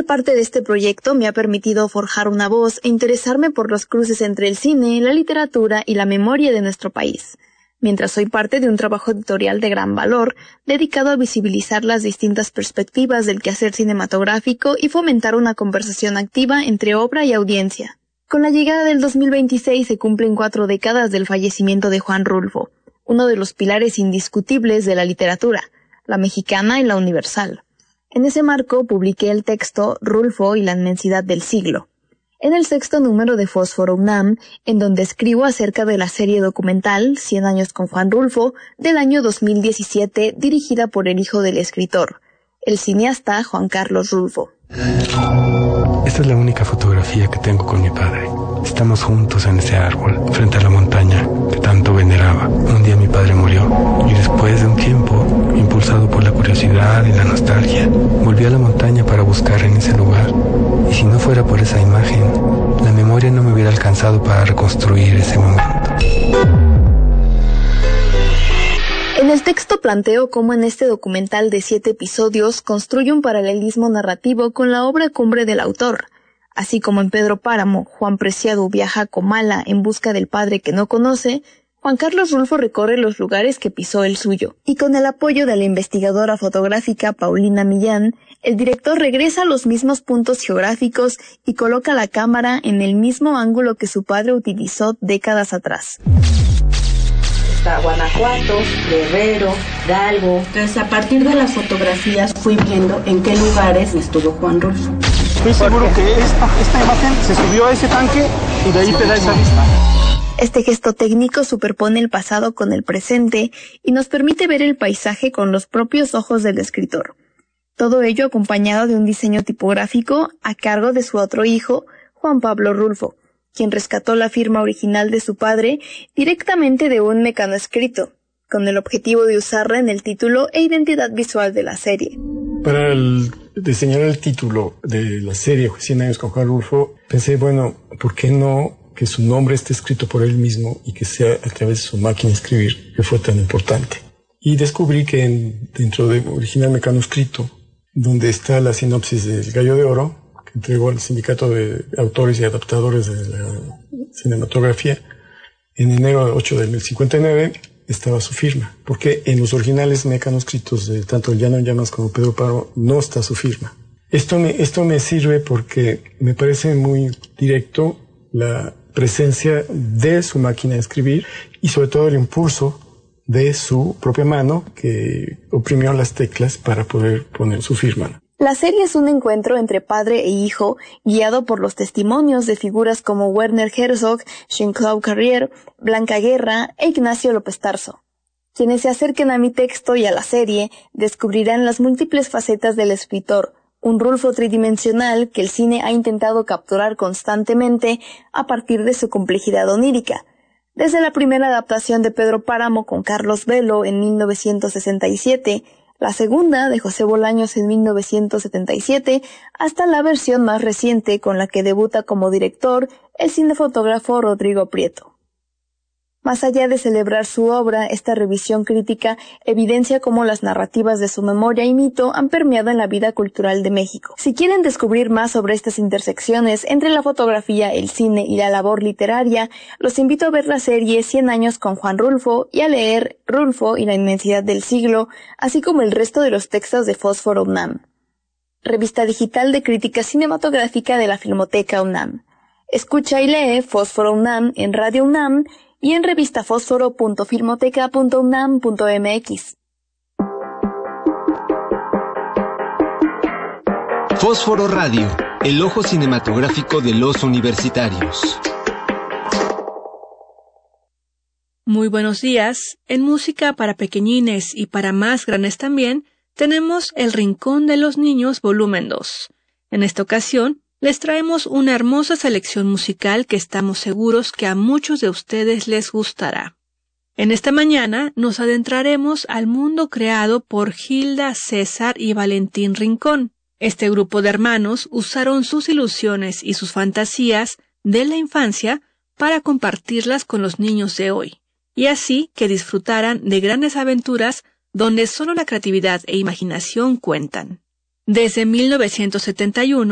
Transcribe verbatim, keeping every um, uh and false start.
Ser parte de este proyecto me ha permitido forjar una voz e interesarme por los cruces entre el cine, la literatura y la memoria de nuestro país, mientras soy parte de un trabajo editorial de gran valor, dedicado a visibilizar las distintas perspectivas del quehacer cinematográfico y fomentar una conversación activa entre obra y audiencia. Con la llegada del dos mil veintiséis se cumplen cuatro décadas del fallecimiento de Juan Rulfo, uno de los pilares indiscutibles de la literatura, la mexicana y la universal. En ese marco publiqué el texto Rulfo y la inmensidad del siglo, en el sexto número de Fósforo UNAM, en donde escribo acerca de la serie documental Cien años con Juan Rulfo, del año dos mil diecisiete, dirigida por el hijo del escritor, el cineasta Juan Carlos Rulfo. Esta es la única fotografía que tengo con mi padre. Estamos juntos en ese árbol, frente a la montaña que tanto veneraba. Un día mi padre murió, y después de un tiempo, impulsado por la curiosidad y la nostalgia, volví a la montaña para buscar en ese lugar. Y si no fuera por esa imagen, la memoria no me hubiera alcanzado para reconstruir ese momento. En el texto planteo cómo en este documental de siete episodios construye un paralelismo narrativo con la obra cumbre del autor. Así como en Pedro Páramo, Juan Preciado viaja a Comala en busca del padre que no conoce, Juan Carlos Rulfo recorre los lugares que pisó el suyo. Y con el apoyo de la investigadora fotográfica Paulina Millán, el director regresa a los mismos puntos geográficos y coloca la cámara en el mismo ángulo que su padre utilizó décadas atrás. Está Guanajuato, Guerrero, Galgo. Entonces, a partir de las fotografías fui viendo en qué lugares estuvo Juan Rulfo. Estoy seguro que esta, esta imagen se subió a ese tanque y de ahí te da esa vista. Este gesto técnico superpone el pasado con el presente y nos permite ver el paisaje con los propios ojos del escritor. Todo ello acompañado de un diseño tipográfico a cargo de su otro hijo, Juan Pablo Rulfo, quien rescató la firma original de su padre directamente de un mecanoscrito, con el objetivo de usarla en el título e identidad visual de la serie. Para el, diseñar el título de la serie Cien años con Juan Rulfo, pensé, bueno, ¿por qué no que su nombre esté escrito por él mismo y que sea a través de su máquina de escribir, que fue tan importante? Y descubrí que en, dentro del original mecanoscrito, donde está la sinopsis del Gallo de Oro, que entregó al Sindicato de Autores y Adaptadores de la Cinematografía, en enero ocho del cincuenta y nueve, estaba su firma, porque en los originales mecanoscritos de tanto El Llano en Llamas como Pedro Páramo no está su firma. Esto me, esto me sirve porque me parece muy directo la presencia de su máquina de escribir y sobre todo el impulso de su propia mano que oprimió las teclas para poder poner su firma. La serie es un encuentro entre padre e hijo, guiado por los testimonios de figuras como Werner Herzog, Jean-Claude Carrier, Blanca Guerra e Ignacio López Tarso. Quienes se acerquen a mi texto y a la serie descubrirán las múltiples facetas del escritor, un Rulfo tridimensional que el cine ha intentado capturar constantemente a partir de su complejidad onírica. Desde la primera adaptación de Pedro Páramo con Carlos Velo en mil novecientos sesenta y siete, la segunda de José Bolaños en mil novecientos setenta y siete, hasta la versión más reciente con la que debuta como director el cinefotógrafo Rodrigo Prieto. Más allá de celebrar su obra, esta revisión crítica evidencia cómo las narrativas de su memoria y mito han permeado en la vida cultural de México. Si quieren descubrir más sobre estas intersecciones entre la fotografía, el cine y la labor literaria, los invito a ver la serie Cien años con Juan Rulfo y a leer Rulfo y la inmensidad del siglo, así como el resto de los textos de Fósforo UNAM, revista digital de crítica cinematográfica de la Filmoteca UNAM. Escucha y lee Fósforo UNAM en Radio UNAM y en revistafósforo punto filmoteca punto unam punto mx. Fósforo Radio, el ojo cinematográfico de los universitarios. Muy buenos días. En Música para Pequeñines y para Más Grandes también, tenemos El Rincón de los Niños volumen dos. En esta ocasión, les traemos una hermosa selección musical que estamos seguros que a muchos de ustedes les gustará. En esta mañana nos adentraremos al mundo creado por Gilda, César y Valentín Rincón. Este grupo de hermanos usaron sus ilusiones y sus fantasías de la infancia para compartirlas con los niños de hoy, y así que disfrutaran de grandes aventuras donde solo la creatividad e imaginación cuentan. Desde mil novecientos setenta y uno,